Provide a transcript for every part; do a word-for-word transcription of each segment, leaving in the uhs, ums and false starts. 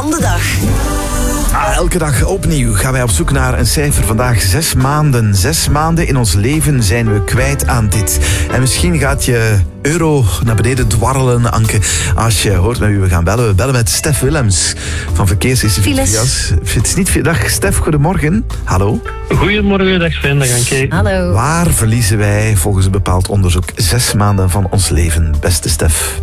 van de dag. Ah, elke dag opnieuw gaan wij op zoek naar een cijfer. Vandaag zes maanden. Zes maanden in ons leven zijn we kwijt aan dit. En misschien gaat je euro naar beneden dwarrelen, Anke, als je hoort met wie we gaan bellen. We bellen met Stef Willems van Verkeersinstituut Vias. Het is niet veel. Dag Stef, goedemorgen. Hallo. Goedemorgen, dag Sven, dag Anke. Hallo. Waar verliezen wij volgens een bepaald onderzoek zes maanden van ons leven, beste Stef?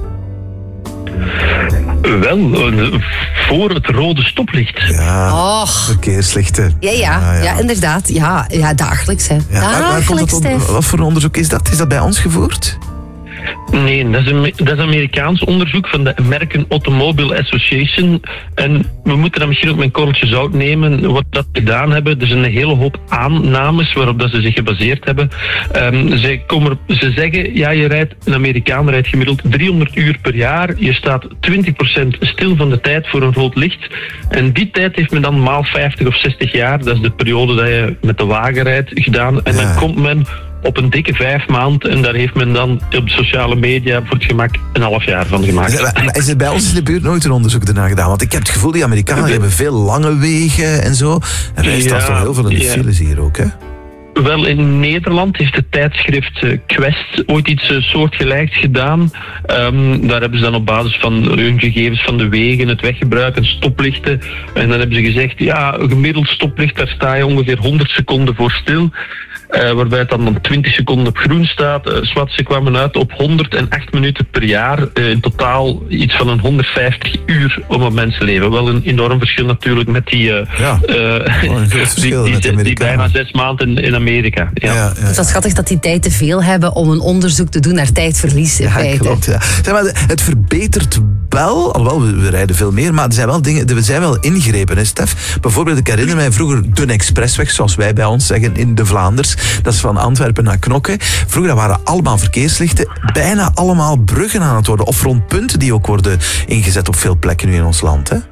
Wel, voor het rode stoplicht. Ja, Och. verkeerslichten. Ja, ja, ja, ja. ja, inderdaad. Ja, ja, dagelijks, hè. Ja, waar, waar komt Dagelijks, dat on- Stef. wat voor een onderzoek is dat? Is dat bij ons gevoerd? Nee, dat is, een, dat is Amerikaans onderzoek van de American Automobile Association. En we moeten dan misschien ook met een korreltje zout nemen wat dat gedaan hebben. Er zijn een hele hoop aannames waarop dat ze zich gebaseerd hebben. Um, ze, komen, ze zeggen, ja, je rijdt, een Amerikaan rijdt gemiddeld driehonderd uur per jaar. Je staat twintig procent stil van de tijd voor een rood licht. En die tijd heeft men dan maal vijftig of zestig jaar. Dat is de periode dat je met de wagen rijdt gedaan. En dan Ja. komt men op een dikke vijf maand en daar heeft men dan op sociale media voor het gemak een half jaar van gemaakt. Is, is er bij ons in de buurt nooit een onderzoek ernaar gedaan? Want ik heb het gevoel, die Amerikanen hebben veel lange wegen en zo. En wij staan Ja, toch heel veel in de ja. files hier ook, hè? Wel, in Nederland heeft het tijdschrift eh, Quest ooit iets eh, soortgelijks gedaan. Ehm, daar hebben ze dan op basis van hun gegevens van de wegen, het weggebruik en stoplichten. En dan hebben ze gezegd, ja, een gemiddeld stoplicht, daar sta je ongeveer honderd seconden voor stil. Uh, waarbij het dan, dan twintig seconden op groen staat. Uh, zwart, ze kwamen uit op honderdacht minuten per jaar. Uh, in totaal iets van een honderdvijftig uur om een mensenleven. Wel een enorm verschil natuurlijk met die, uh, Ja, uh, een groot verschil die, met de die, die Amerikanen. bijna zes maanden in, in Amerika. Ja. Ja, ja, Het was schattig dat die tijd te veel hebben om een onderzoek te doen naar tijdverlies, in ja, feite. klopt. Ja. Zeg maar, het verbetert wel, alhoewel we, we rijden veel meer, maar er zijn wel dingen, er zijn wel ingrepen, hè, Stef. Bijvoorbeeld, ik herinner mij vroeger de expressweg, zoals wij bij ons zeggen in de Vlaanders. Dat is van Antwerpen naar Knokke. Vroeger dat waren allemaal verkeerslichten, bijna allemaal bruggen aan het worden. Of rondpunten die ook worden ingezet op veel plekken nu in ons land, hè?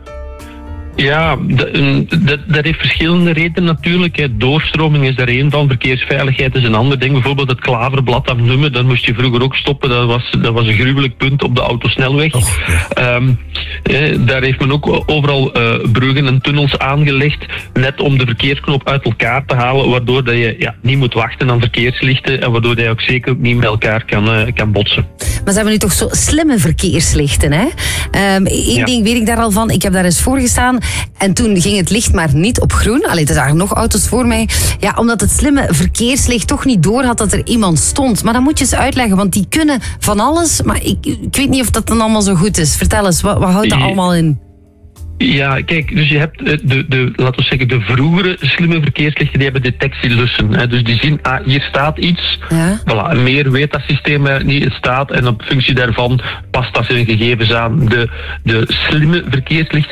Ja, dat, dat, dat heeft verschillende redenen natuurlijk. Hè. Doorstroming is daar één van, verkeersveiligheid is een ander ding. Bijvoorbeeld het Klaverbblad aan Nummen, daar moest je vroeger ook stoppen. Dat was, dat was een gruwelijk punt op de autosnelweg. Oh, ja. um, eh, daar heeft men ook overal uh, bruggen en tunnels aangelegd, net om de verkeersknop uit elkaar te halen, waardoor dat je ja, niet moet wachten aan verkeerslichten en waardoor dat je ook zeker ook niet met elkaar kan, uh, kan botsen. Maar ze hebben nu toch zo slimme verkeerslichten, hè? Eén Ja. ding weet ik daar al van. Ik heb daar eens voor gestaan en toen ging het licht maar niet op groen. Allee, er zagen nog auto's voor mij. Ja, omdat het slimme verkeerslicht toch niet door had dat er iemand stond. Maar dan moet je eens uitleggen, want die kunnen van alles. Maar ik, ik weet niet of dat dan allemaal zo goed is. Vertel eens, wat, wat houdt dat Ja. allemaal in? Ja, kijk, dus je hebt eh, de, de, laten we zeggen, de vroegere slimme verkeerslichten, die hebben detectielussen. Hè. Dus die zien, ah, hier staat iets. Ja. Voilà, meer weet dat systeem eh, niet, het staat. En op functie daarvan past dat zijn gegevens aan. De, de slimme verkeerslichten